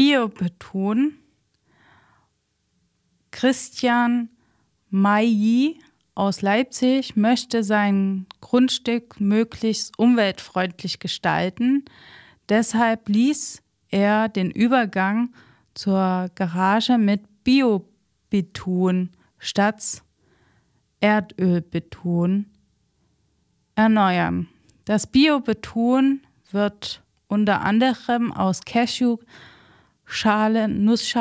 Biobeton. Christian Mailly aus Leipzig möchte sein Grundstück möglichst umweltfreundlich gestalten. Deshalb ließ er den Übergang zur Garage mit Biobeton statt Erdölbeton erneuern. Das Biobeton wird unter anderem aus Nussschalen